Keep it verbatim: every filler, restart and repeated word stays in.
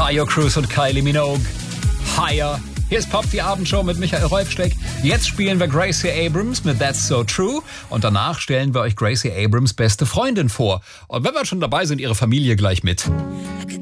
Tayo Cruz und Kylie Minogue. Higher. Hier ist Pop, die Abendshow mit Michael Räufsteck. Jetzt spielen wir Gracie Abrams mit That's So True. Und danach stellen wir euch Gracie Abrams' beste Freundin vor. Und wenn wir schon dabei sind, ihre Familie gleich mit.